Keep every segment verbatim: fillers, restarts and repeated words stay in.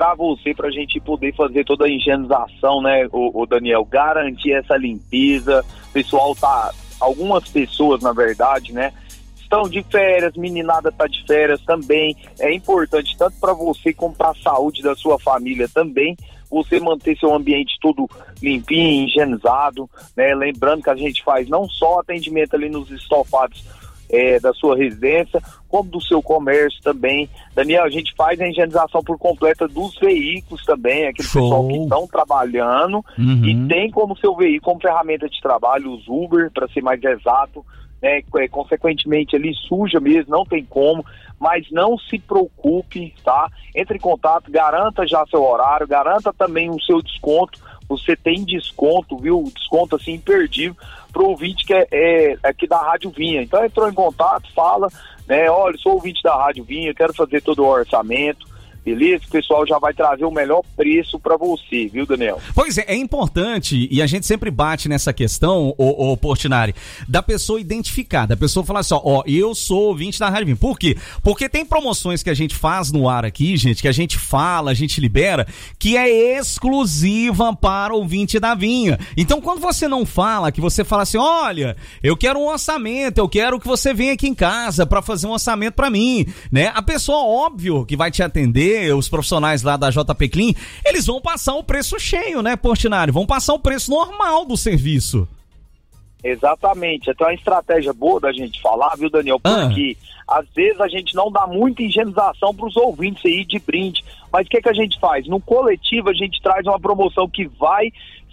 para você, pra gente poder fazer toda a higienização, né, o, o Daniel, garantir essa limpeza. O pessoal tá, algumas pessoas, na verdade, né, estão de férias, meninada tá de férias também. É importante tanto para você como para a saúde da sua família também, você manter seu ambiente todo limpinho, higienizado, né? Lembrando que a gente faz não só atendimento ali nos estofados é, da sua residência, como do seu comércio também. Daniel, a gente faz a higienização por completa dos veículos também, aquele Show. pessoal que estão trabalhando Uhum. e tem como seu veículo, como ferramenta de trabalho, os Uber, para ser mais exato, né? Consequentemente ali suja mesmo, não tem como, mas não se preocupe, tá? Entre em contato, garanta já seu horário, garanta também o seu desconto. Você tem desconto, viu? Desconto assim imperdível para o ouvinte que é, é aqui da Rádio Vinha. Então entrou em contato, fala, né? Olha, sou ouvinte da Rádio Vinha, quero fazer todo o orçamento. Beleza? O pessoal já vai trazer o melhor preço pra você, viu, Daniel? Pois é, é importante, e a gente sempre bate nessa questão, ô, ô Portinari, da pessoa identificar, da pessoa falar assim, ó, ó, eu sou ouvinte da Rádio Vinha. Por quê? Porque tem promoções que a gente faz no ar aqui, gente, que a gente fala, a gente libera, que é exclusiva para o ouvinte da Vinha. Então, quando você não fala, que você fala assim, olha, eu quero um orçamento, eu quero que você venha aqui em casa pra fazer um orçamento pra mim, né? A pessoa, óbvio, que vai te atender, os profissionais lá da J P Clean, eles vão passar o preço cheio, né, Portinari? Vão passar o preço normal do serviço. Exatamente. Então é uma estratégia boa da gente falar, viu, Daniel? Porque ah. às vezes a gente não dá muita higienização para os ouvintes aí de brinde. Mas o que, que a gente faz? No coletivo a gente traz uma promoção que vai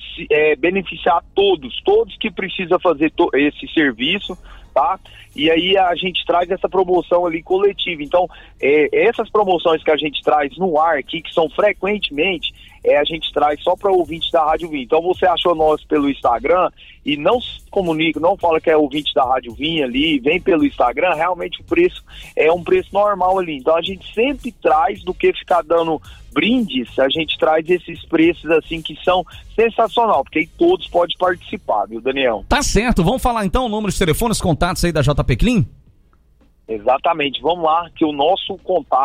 é, beneficiar todos, todos que precisam fazer to- esse serviço, tá? E aí a gente traz essa promoção ali coletiva. Então, é, essas promoções que a gente traz no ar aqui, que são frequentemente, é, a gente traz só para ouvintes da Rádio Vinha. Então, você achou nós pelo Instagram e não se comunica, não fala que é ouvinte da Rádio Vinha ali, vem pelo Instagram, realmente o preço é um preço normal ali. Então, a gente sempre traz, do que ficar dando brindes, a gente traz esses preços assim que são sensacional, porque aí todos podem participar, viu, Daniel? Tá certo, vamos falar então o número de telefones, contatos aí da J P Clean? Exatamente, vamos lá, que o nosso contato